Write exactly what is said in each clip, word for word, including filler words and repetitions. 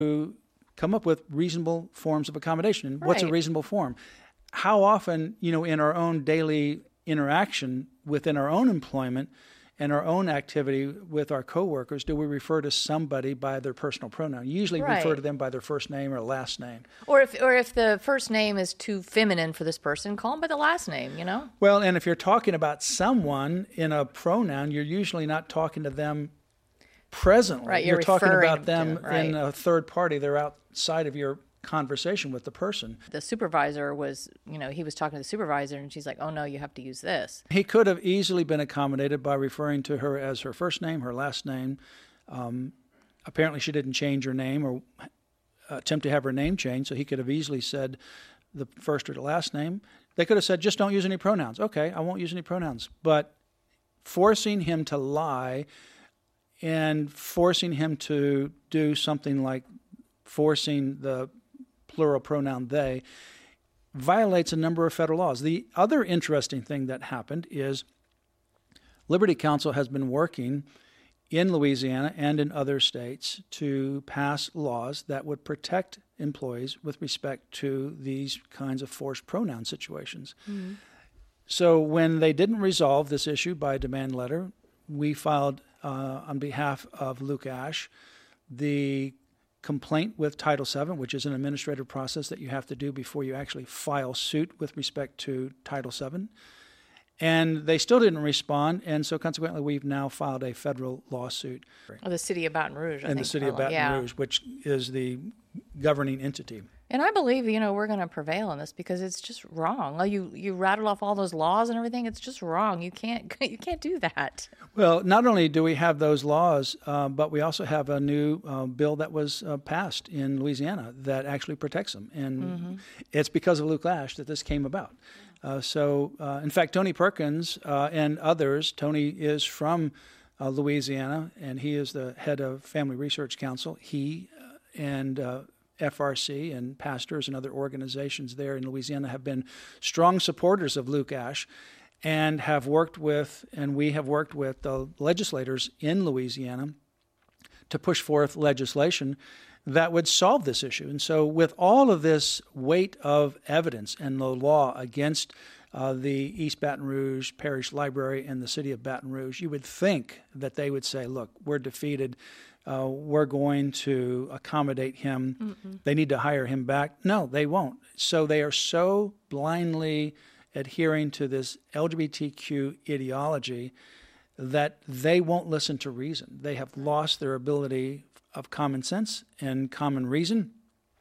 come up with reasonable forms of accommodation. And what's a Right. reasonable form? How often, you know, in our own daily interaction within our own employment and our own activity with our coworkers do we refer to somebody by their personal pronoun? You usually refer Right. to them by their first name or last name. Or if or if the first name is too feminine for this person, call them by the last name, you know? Well, and if you're talking about someone in a pronoun, you're usually not talking to them presently. Right, you're talking referring about to them them, right. in a third party. They're outside of your conversation with the person. The supervisor was, you know, he was talking to the supervisor and she's like, oh no, you have to use this. He could have easily been accommodated by referring to her as her first name, her last name. Um, apparently she didn't change her name or attempt to have her name changed, so he could have easily said the first or the last name. They could have said, just don't use any pronouns. Okay, I won't use any pronouns. But forcing him to lie and forcing him to do something like forcing the plural pronoun they violates a number of federal laws. The other interesting thing that happened is Liberty Counsel has been working in Louisiana and in other states to pass laws that would protect employees with respect to these kinds of forced pronoun situations. Mm-hmm. So when they didn't resolve this issue by demand letter, we filed uh, on behalf of Luke Ash the complaint with Title seven, which is an administrative process that you have to do before you actually file suit with respect to Title seven. And they still didn't respond, and so consequently we've now filed a federal lawsuit. Oh, the city of Baton Rouge, I in think. the city of Baton yeah. Rouge, which is the governing entity. And I believe, you know, we're going to prevail on this because it's just wrong. Oh, you you rattled off all those laws and everything. It's just wrong. You can't you can't do that. Well, not only do we have those laws, uh, but we also have a new uh, bill that was uh, passed in Louisiana that actually protects them. And mm-hmm. it's because of Luke Ash that this came about. Uh, so, uh, in fact, Tony Perkins uh, and others, Tony is from uh, Louisiana, and he is the head of Family Research Council. He uh, and uh, F R C and pastors and other organizations there in Louisiana have been strong supporters of Luke Ash and have worked with, and we have worked with the legislators in Louisiana to push forth legislation that would solve this issue. And so with all of this weight of evidence and the law against uh, the East Baton Rouge Parish Library and the city of Baton Rouge, you would think that they would say, look, we're defeated. Uh, we're going to accommodate him. Mm-mm. They need to hire him back. No, they won't. So they are so blindly adhering to this L G B T Q ideology that they won't listen to reason. They have lost their ability of common sense and common reason.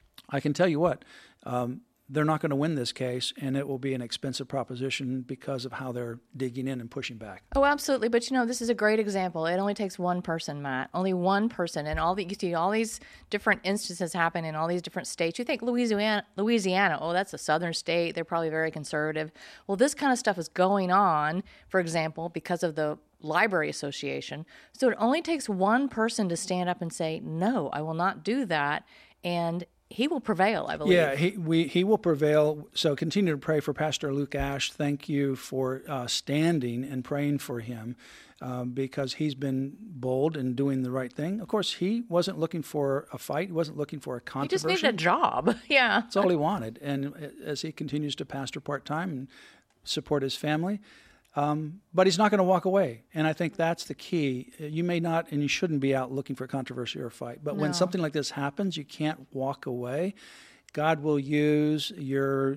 I can tell you what, um, they're not going to win this case, and it will be an expensive proposition because of how they're digging in and pushing back. Oh, absolutely. But, you know, this is a great example. It only takes one person, Matt. Only one person. And all the, you see all these different instances happen in all these different states. You think Louisiana, Louisiana, oh, that's a southern state. They're probably very conservative. Well, this kind of stuff is going on, for example, because of the Library Association. So it only takes one person to stand up and say, no, I will not do that. And he will prevail, I believe. Yeah, he we he will prevail. So continue to pray for Pastor Luke Ash. Thank you for uh, standing and praying for him um, because he's been bold and doing the right thing. Of course, he wasn't looking for a fight. He wasn't looking for a controversy. He just needed a job. Yeah. That's all he wanted. And as he continues to pastor part-time and support his family, Um, but he's not going to walk away. And I think that's the key. You may not, and you shouldn't be out looking for controversy or a fight. But No. when something like this happens, you can't walk away. God will use your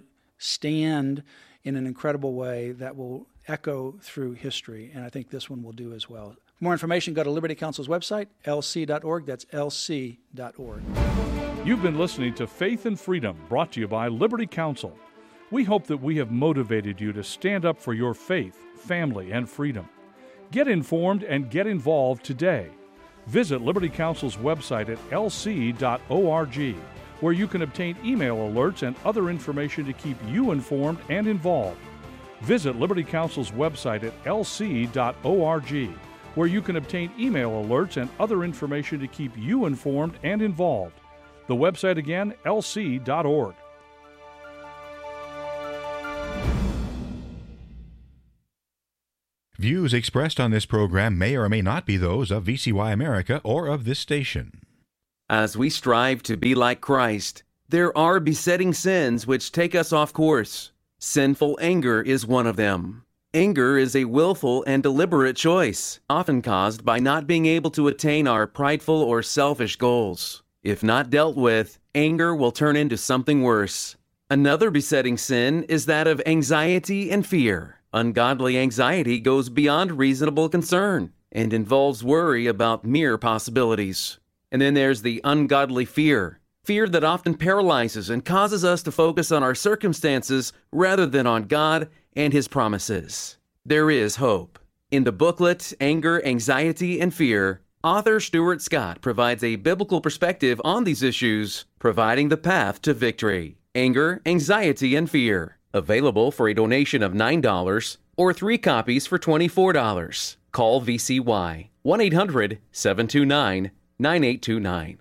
stand in an incredible way that will echo through history. And I think this one will do as well. For more information, go to Liberty Counsel's website, L C dot org. That's L C dot org. You've been listening to Faith and Freedom, brought to you by Liberty Counsel. We hope that we have motivated you to stand up for your faith, family, and freedom. Get informed and get involved today. Visit Liberty Counsel's website at L C dot org, where you can obtain email alerts and other information to keep you informed and involved. Visit Liberty Counsel's website at L C dot org, where you can obtain email alerts and other information to keep you informed and involved. The website again, L C dot org. Views expressed on this program may or may not be those of V C Y America or of this station. As we strive to be like Christ, there are besetting sins which take us off course. Sinful anger is one of them. Anger is a willful and deliberate choice, often caused by not being able to attain our prideful or selfish goals. If not dealt with, anger will turn into something worse. Another besetting sin is that of anxiety and fear. Ungodly anxiety goes beyond reasonable concern and involves worry about mere possibilities. And then there's the ungodly fear. Fear that often paralyzes and causes us to focus on our circumstances rather than on God and His promises. There is hope. In the booklet, Anger, Anxiety, and Fear, author Stuart Scott provides a biblical perspective on these issues, providing the path to victory. Anger, Anxiety, and Fear. Available for a donation of nine dollars or three copies for twenty-four dollars. Call V C Y one eight hundred seven two nine nine eight two nine.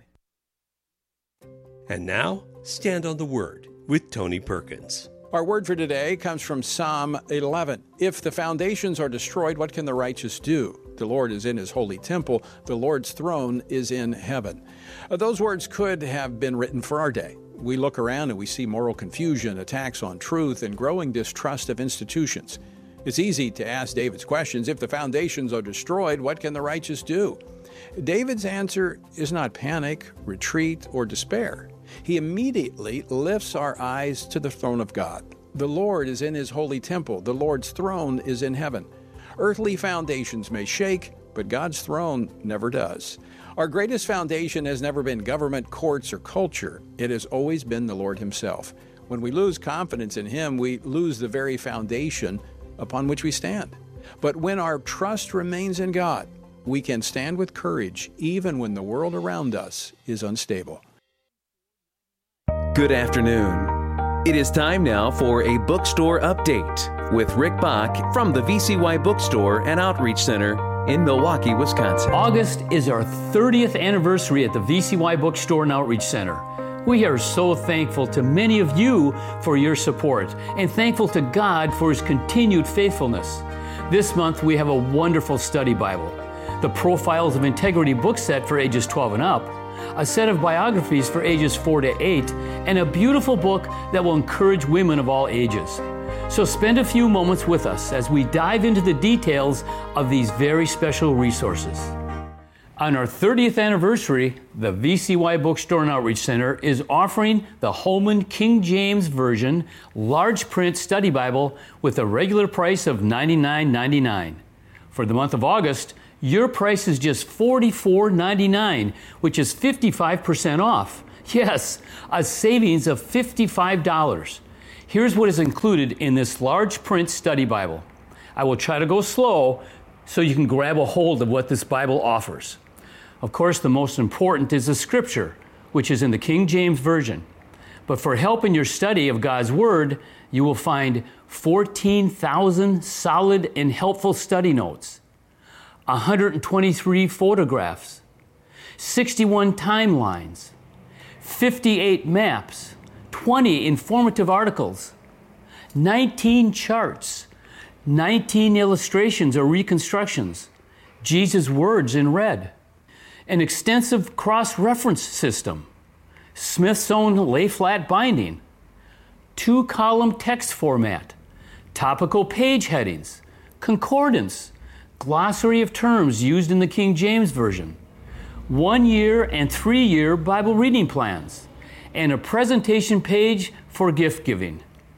And now, Stand on the Word with Tony Perkins. Our word for today comes from Psalm eleven. If the foundations are destroyed, what can the righteous do? The Lord is in His holy temple. The Lord's throne is in heaven. Uh, those words could have been written for our day. We look around and we see moral confusion, attacks on truth, and growing distrust of institutions. It's easy to ask David's questions. If the foundations are destroyed, what can the righteous do? David's answer is not panic, retreat, or despair. He immediately lifts our eyes to the throne of God. The Lord is in His holy temple. The Lord's throne is in heaven. Earthly foundations may shake, but God's throne never does. Our greatest foundation has never been government, courts, or culture. It has always been the Lord Himself. When we lose confidence in Him, we lose the very foundation upon which we stand. But when our trust remains in God, we can stand with courage even when the world around us is unstable. Good afternoon. It is time now for a bookstore update with Rick Bach from the V C Y Bookstore and Outreach Center in Milwaukee, Wisconsin. August is our thirtieth anniversary at the V C Y Bookstore and Outreach Center. We are so thankful to many of you for your support and thankful to God for His continued faithfulness. This month we have a wonderful study Bible, the Profiles of Integrity book set for ages twelve and up, a set of biographies for ages four to eight, and a beautiful book that will encourage women of all ages. So spend a few moments with us as we dive into the details of these very special resources. On our thirtieth anniversary, the V C Y Bookstore and Outreach Center is offering the Holman King James Version large print study Bible with a regular price of ninety-nine ninety-nine. For the month of August, your price is just forty-four ninety-nine, which is fifty-five percent off. Yes, a savings of fifty-five dollars. Here's what is included in this large print study Bible. I will try to go slow so you can grab a hold of what this Bible offers. Of course, the most important is the Scripture, which is in the King James Version. But for help in your study of God's Word, you will find fourteen thousand solid and helpful study notes, one hundred twenty-three photographs, sixty-one timelines, fifty-eight maps, twenty informative articles, nineteen charts, nineteen illustrations or reconstructions, Jesus' words in red, an extensive cross-reference system, Smith's own lay-flat binding, two-column text format, topical page headings, concordance, glossary of terms used in the King James Version, one-year and three-year Bible reading plans, and a presentation page for gift giving.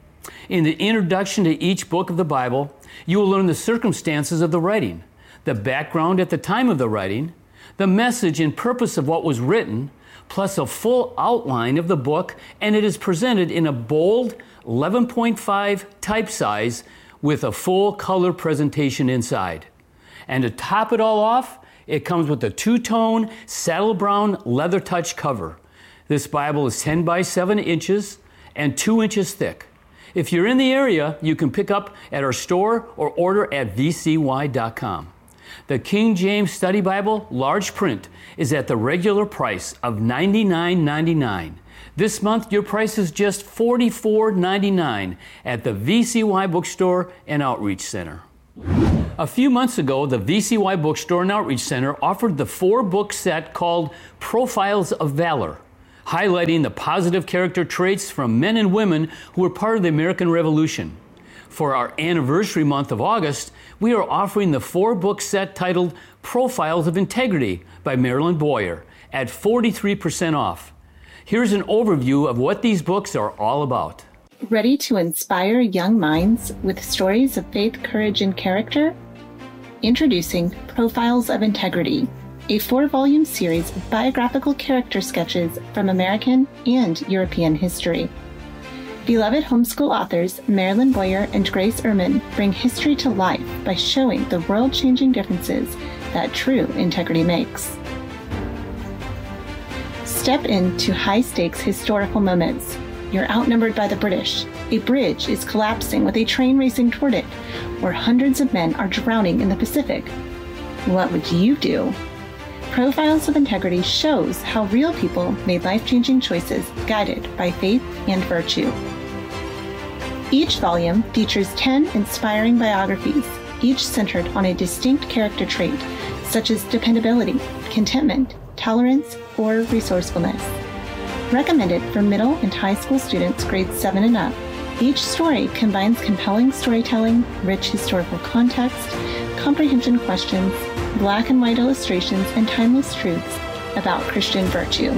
In the introduction to each book of the Bible, you will learn the circumstances of the writing, the background at the time of the writing, the message and purpose of what was written, plus a full outline of the book, and it is presented in a bold eleven point five type size with a full color presentation inside. And to top it all off, it comes with a two-tone saddle brown leather touch cover. This Bible is ten by seven inches and two inches thick. If you're in the area, you can pick up at our store or order at v c y dot com. The King James Study Bible, large print, is at the regular price of ninety-nine ninety-nine. This month, your price is just forty-four ninety-nine at the V C Y Bookstore and Outreach Center. A few months ago, the V C Y Bookstore and Outreach Center offered the four-book set called Profiles of Valor, highlighting the positive character traits from men and women who were part of the American Revolution. For our anniversary month of August, we are offering the four-book set titled Profiles of Integrity by Marilyn Boyer at forty-three percent off. Here's an overview of what these books are all about. Ready to inspire young minds with stories of faith, courage, and character? Introducing Profiles of Integrity, a four-volume series of biographical character sketches from American and European history. Beloved homeschool authors Marilyn Boyer and Grace Ehrman bring history to life by showing the world-changing differences that true integrity makes. Step into high-stakes historical moments. You're outnumbered by the British. A bridge is collapsing with a train racing toward it, or hundreds of men are drowning in the Pacific. What would you do? Profiles of Integrity shows how real people made life-changing choices guided by faith and virtue. Each volume features ten inspiring biographies, each centered on a distinct character trait, such as dependability, contentment, tolerance, or resourcefulness. Recommended for middle and high school students grades seven and up, each story combines compelling storytelling, rich historical context, comprehension questions, black and white illustrations, and timeless truths about Christian virtue.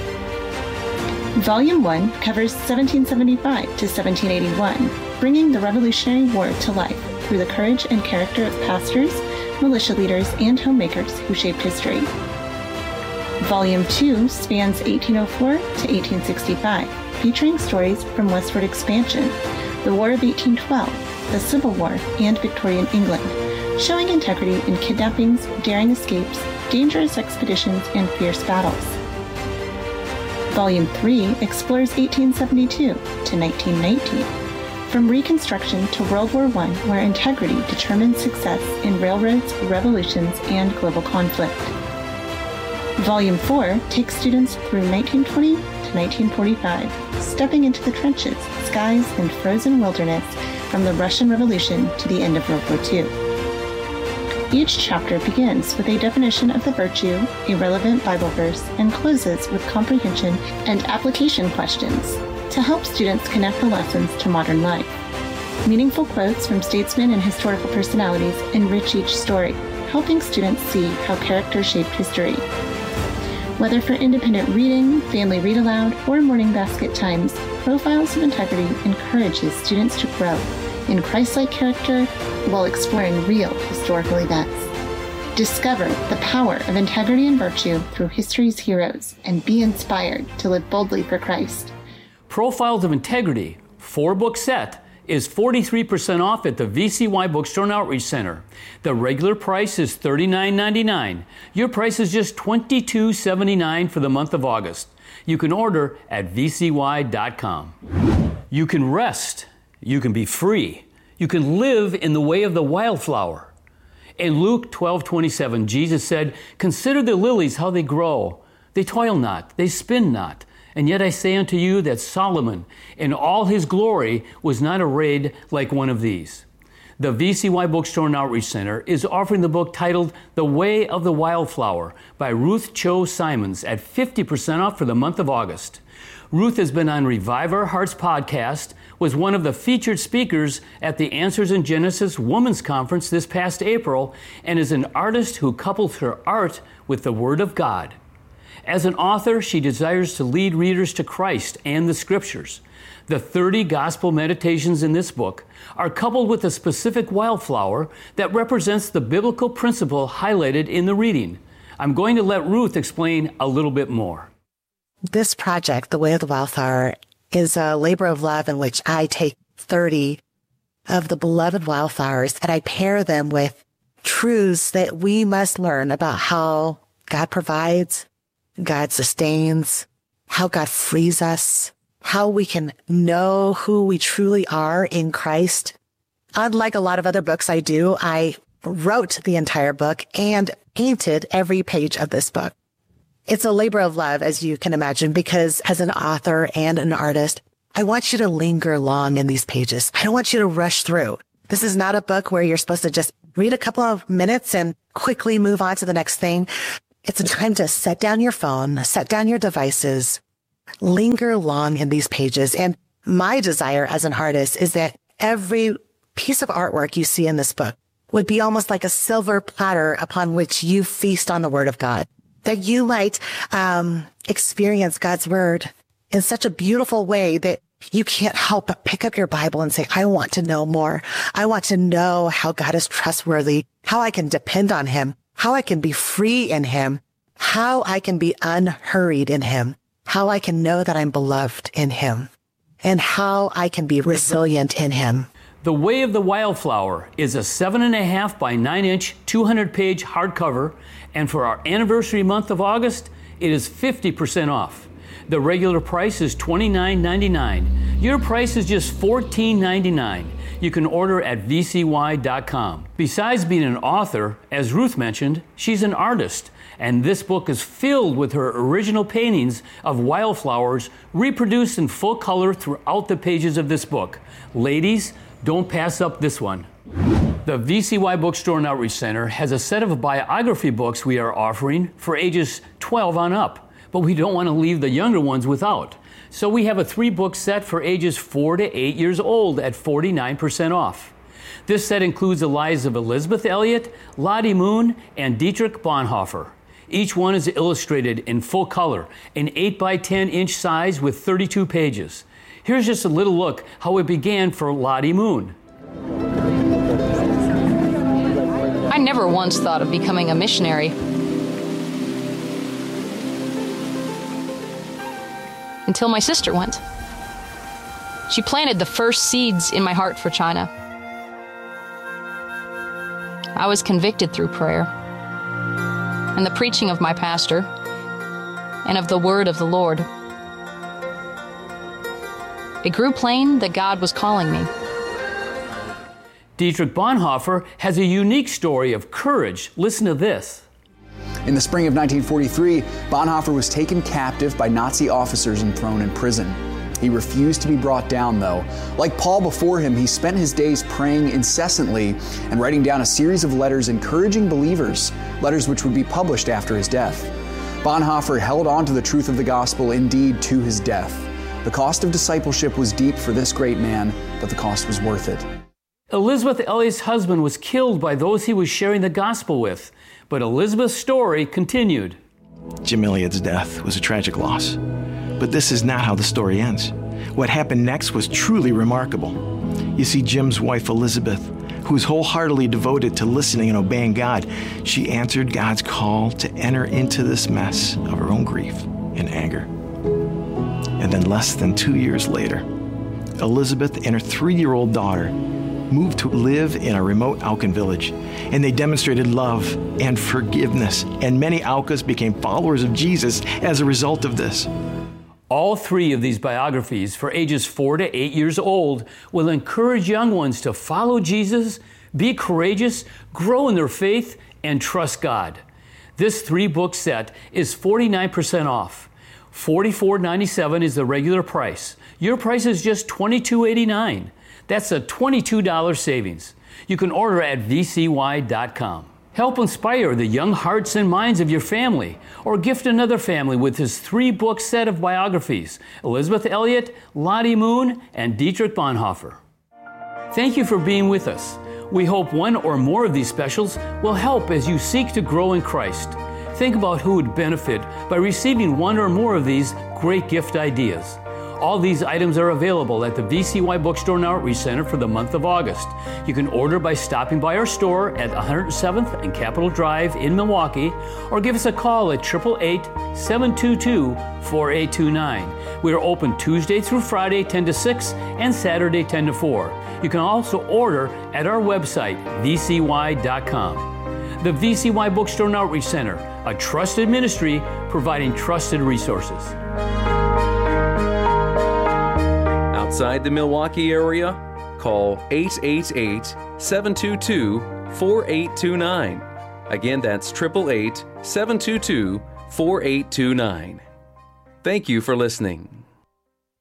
Volume one covers seventeen seventy-five to seventeen eighty-one, bringing the Revolutionary War to life through the courage and character of pastors, militia leaders, and homemakers who shaped history. Volume two spans eighteen oh four to eighteen sixty-five, featuring stories from westward expansion, the War of eighteen twelve, the Civil War, and Victorian England, showing integrity in kidnappings, daring escapes, dangerous expeditions, and fierce battles. Volume three explores eighteen seventy-two to nineteen nineteen, from Reconstruction to World War One, where integrity determined success in railroads, revolutions, and global conflict. Volume four takes students through nineteen twenty to nineteen forty-five, stepping into the trenches, skies, and frozen wilderness from the Russian Revolution to the end of World War Two. Each chapter begins with a definition of the virtue, a relevant Bible verse, and closes with comprehension and application questions to help students connect the lessons to modern life. Meaningful quotes from statesmen and historical personalities enrich each story, helping students see how character shaped history. Whether for independent reading, family read-aloud, or morning basket times, Profiles of Integrity encourages students to grow in Christ-like character while exploring real historical events. Discover the power of integrity and virtue through history's heroes and be inspired to live boldly for Christ. Profiles of Integrity, four-book set, is forty-three percent off at the V C Y Bookstore and Outreach Center. The regular price is thirty-nine ninety-nine. Your price is just twenty-two seventy-nine for the month of August. You can order at v c y dot com. You can rest. You can be free. You can live in the way of the wildflower. In Luke twelve twenty-seven, Jesus said, "Consider the lilies, how they grow. They toil not, they spin not. And yet I say unto you that Solomon, in all his glory, was not arrayed like one of these." The V C Y Bookstore and Outreach Center is offering the book titled The Way of the Wildflower by Ruth Cho Simons at fifty percent off for the month of August. Ruth has been on Revive Our Hearts podcast, was one of the featured speakers at the Answers in Genesis Women's Conference this past April, and is an artist who couples her art with the Word of God. As an author, she desires to lead readers to Christ and the Scriptures. The thirty gospel meditations in this book are coupled with a specific wildflower that represents the biblical principle highlighted in the reading. I'm going to let Ruth explain a little bit more. This project, The Way of the Wildflower, is a labor of love in which I take thirty of the beloved wildflowers and I pair them with truths that we must learn about how God provides, God sustains, how God frees us, how we can know who we truly are in Christ. Unlike a lot of other books I do, I wrote the entire book and painted every page of this book. It's a labor of love, as you can imagine, because as an author and an artist, I want you to linger long in these pages. I don't want you to rush through. This is not a book where you're supposed to just read a couple of minutes and quickly move on to the next thing. It's a time to set down your phone, set down your devices, linger long in these pages. And my desire as an artist is that every piece of artwork you see in this book would be almost like a silver platter upon which you feast on the Word of God, that you might um, experience God's Word in such a beautiful way that you can't help but pick up your Bible and say, I want to know more. I want to know how God is trustworthy, how I can depend on him, how I can be free in him, how I can be unhurried in him, how I can know that I'm beloved in him, and how I can be resilient in him. The Way of the Wildflower is a seven and a half by nine inch, two hundred page hardcover, and for our anniversary month of August, it is fifty percent off. The regular price is twenty-nine ninety-nine. Your price is just fourteen ninety-nine. You can order at v c y dot com. Besides being an author, as Ruth mentioned, she's an artist, and this book is filled with her original paintings of wildflowers reproduced in full color throughout the pages of this book. Ladies, don't pass up this one. The V C Y Bookstore and Outreach Center has a set of biography books we are offering for ages twelve on up, but we don't want to leave the younger ones without. So we have a three-book set for ages four to eight years old at forty-nine percent off. This set includes the lives of Elizabeth Elliot, Lottie Moon, and Dietrich Bonhoeffer. Each one is illustrated in full color, an eight by ten inch size with thirty-two pages. Here's just a little look how it began for Lottie Moon. I never once thought of becoming a missionary. Until my sister went. She planted the first seeds in my heart for China. I was convicted through prayer and the preaching of my pastor and of the word of the Lord. It grew plain that God was calling me. Dietrich Bonhoeffer has a unique story of courage. Listen to this. In the spring of nineteen forty-three, Bonhoeffer was taken captive by Nazi officers and thrown in prison. He refused to be brought down, though. Like Paul before him, he spent his days praying incessantly and writing down a series of letters encouraging believers, letters which would be published after his death. Bonhoeffer held on to the truth of the gospel indeed to his death. The cost of discipleship was deep for this great man, but the cost was worth it. Elizabeth Elliot's husband was killed by those he was sharing the gospel with, but Elizabeth's story continued. Jim Elliot's death was a tragic loss, but this is not how the story ends. What happened next was truly remarkable. You see, Jim's wife Elizabeth, who was wholeheartedly devoted to listening and obeying God, she answered God's call to enter into this mess of her own grief and anger. And then less than two years later, Elizabeth and her three-year-old daughter moved to live in a remote Aucan village, and they demonstrated love and forgiveness, and many Aucas became followers of Jesus as a result of this. All three of these biographies for ages four to eight years old will encourage young ones to follow Jesus, be courageous, grow in their faith, and trust God. This three-book set is forty-nine percent off. forty-four ninety-seven is the regular price. Your price is just twenty-two eighty-nine. That's a twenty-two dollars savings. You can order at v c y dot com. Help inspire the young hearts and minds of your family, or gift another family with his three-book set of biographies, Elizabeth Elliot, Lottie Moon, and Dietrich Bonhoeffer. Thank you for being with us. We hope one or more of these specials will help as you seek to grow in Christ. Think about who would benefit by receiving one or more of these great gift ideas. All these items are available at the V C Y Bookstore and Outreach Center for the month of August. You can order by stopping by our store at one hundred seventh and Capitol Drive in Milwaukee, or give us a call at eight eight eight, seven two two, four eight two nine. We are open Tuesday through Friday ten to six and Saturday ten to four. You can also order at our website, v c y dot com. The V C Y Bookstore and Outreach Center, a trusted ministry providing trusted resources. Outside the Milwaukee area, call eight eight eight, seven two two, four eight two nine. Again, that's eight eight eight, seven two two, four eight two nine. Thank you for listening.